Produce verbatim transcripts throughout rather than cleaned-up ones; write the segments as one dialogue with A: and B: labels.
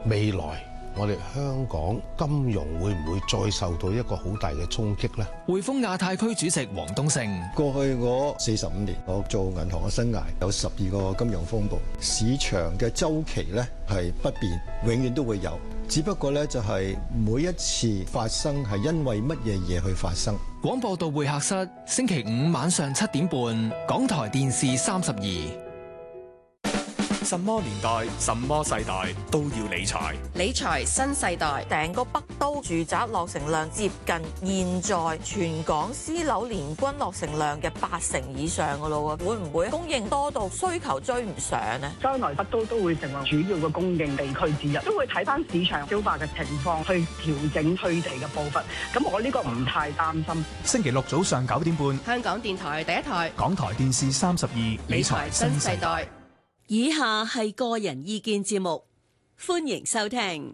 A: 未來我哋香港金融會唔會再受到一個好大嘅衝擊呢？
B: 匯豐亞太區主席黃東勝：
C: 過去嗰四十五年，我做銀行嘅生涯有十二個金融風暴，市場嘅週期咧係不變，永遠都會有。只不過咧就係每一次發生係因為乜嘢嘢去發生。
B: 廣播道會客室，星期五晚上七點半，港台電視三十二。
D: 什麼年代、什麼世代都要理財。
E: 理財新世代，成個北都住宅落成量接近現在全港私樓年均落成量嘅八成以上噶咯喎，會唔會供應多到需求追唔上呢？
F: 將來北都都會成為主要嘅供應地區之一，都會睇翻市場消化嘅情況去調整推地嘅步伐。咁我呢個唔太擔心。
D: 星期六早上九點半，
E: 香港電台第一台，
D: 港台電視三十二，理財新世代。
G: 以下係個人意見節目，歡迎收聽。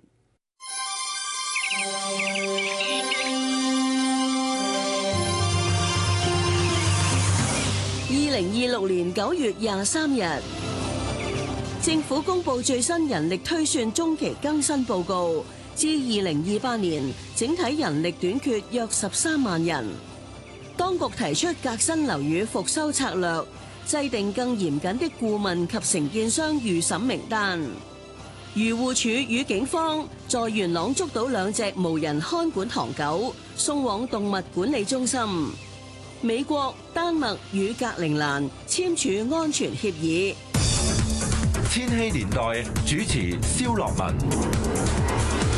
G: 二零二六年九月廿三日，政府公布最新人力推算中期更新報告，至二零二八年整體人力短缺約十三萬人。當局提出革新樓宇復修策略，制定更嚴謹的顧問及承建商預審名單。漁護署與警方在元朗捉到兩隻無人看管唐狗，送往動物管理中心。美國、丹麥與格陵蘭簽署安全協議。
H: 千禧年代主持蕭樂文。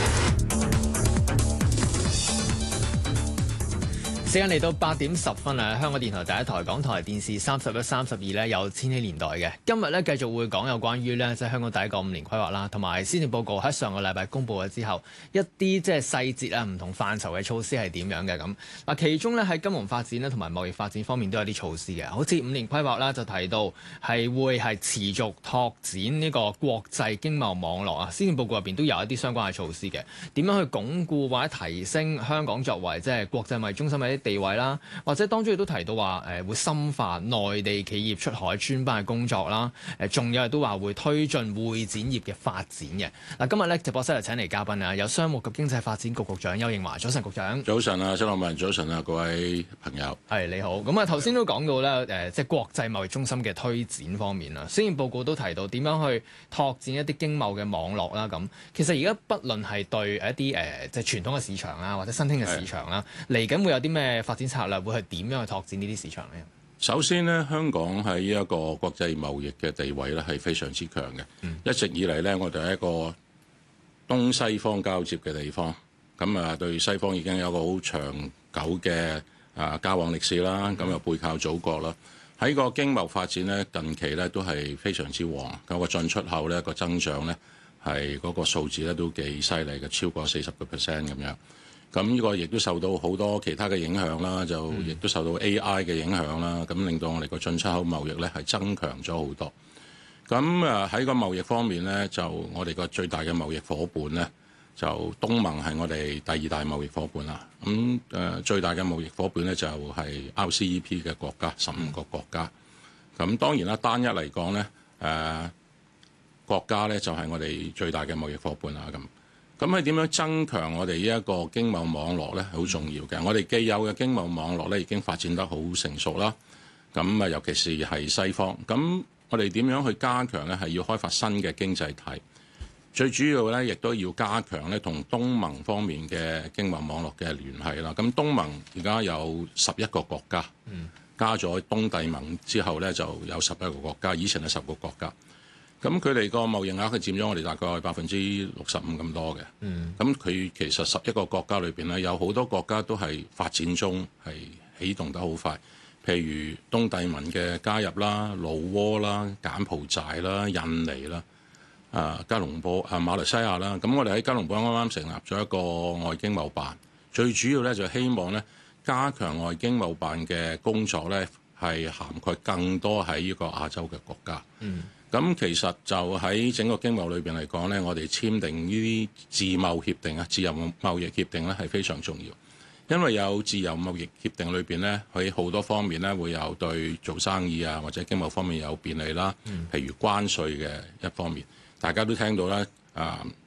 I: 時間嚟到八點十分啊！香港電台第一台、港台電視三十一、三十二咧有千禧年代嘅。今日咧繼續會講有關於咧即係香港第一個五年規劃啦，同埋施政報告喺上個禮拜公布咗之後，一啲即係細節啊、唔同範疇嘅措施係點樣嘅咁。嗱，其中咧喺金融發展咧同埋貿易發展方面都有啲措施嘅，好似五年規劃啦就提到係會係持續拓展呢個國際經貿網絡啊。施政報告入邊都有一啲相關嘅措施嘅，點樣去鞏固或者提升香港作為即係國際貿易中心嘅地位啦，或者當中亦都提到話誒會深化內地企業出海專班嘅工作啦，誒仲有亦都話會推進會展業嘅發展嘅。嗱，今日咧直播室就請嚟嘉賓啊，有商務及經濟發展局局長丘應樺。早晨，局長。
J: 早晨啊，張樂文。早晨啊，各位朋友。
I: 係你好。咁啊，頭先都講到咧誒，即係國際貿易中心嘅推展方面啦，施政報告都提到點樣去拓展一啲經貿嘅網絡啦。咁其實而家不論係對一啲誒即係傳統嘅市場啦，或者新興嘅市場啦，嚟緊會有啲咩發展策略，會係點樣去拓展呢啲市場呢？
J: 首先呢，香港喺一個國際貿易嘅地位咧係非常之強嘅。嗯、一直以嚟呢，我哋係一個東西方交接嘅地方，咁啊對西方已經有一個好長久嘅啊交往歷史啦，咁又背靠祖國啦。喺個經貿發展呢，近期呢都係非常之旺，嗰個進出口呢個增長呢，係嗰個數字咧都幾犀利嘅，超過四十個 percent 咁樣。咁呢個亦都受到好多其他嘅影響啦，就亦都受到 A I 嘅影響啦，咁令到我哋個進出口貿易咧係增強咗好多。咁啊喺個貿易方面咧，就我哋個最大嘅貿易伙伴咧，就東盟係我哋第二大貿易伙伴啦。咁誒最大嘅貿易伙伴咧就係 R C E P 嘅國家，十五個國家。咁當然啦，單一嚟講咧，誒國家咧就係我哋最大嘅貿易伙伴啦咁。咁係點樣增強我哋呢一個經貿網絡咧？好重要嘅。我哋既有嘅經貿網絡咧，已經發展得好成熟啦。咁啊，尤其是係西方。咁我哋點樣去加強咧？係要開發新嘅經濟體。最主要咧，亦都要加強咧同東盟方面嘅經貿網絡嘅聯繫啦。咁東盟而家有十一個國家，加咗東帝盟之後咧，就有十一個國家。以前係十個國家。咁佢哋個貿易額佢佔咗我哋大概百分之六十五咁多嘅。咁佢、嗯、其實十一個國家裏邊咧，有好多國家都係發展中，係起動得好快。譬如東帝盟嘅加入啦、老撾啦、柬埔寨啦、印尼啦、啊吉隆坡啊馬來西亞啦。咁我哋喺吉隆坡啱啱成立咗一個外經貿辦，最主要咧就希望咧加強外經貿辦嘅工作咧，係涵蓋更多喺呢個亞洲嘅國家。嗯咁其實就喺整個經貿裏邊嚟講咧，我哋簽訂呢啲自貿協定啊、自由貿易協定咧係非常重要，因為有自由貿易協定裏邊咧，喺好多方面咧會有對做生意啊或者經貿方面有便利啦，譬如關稅嘅一方面，大家都聽到啦，啊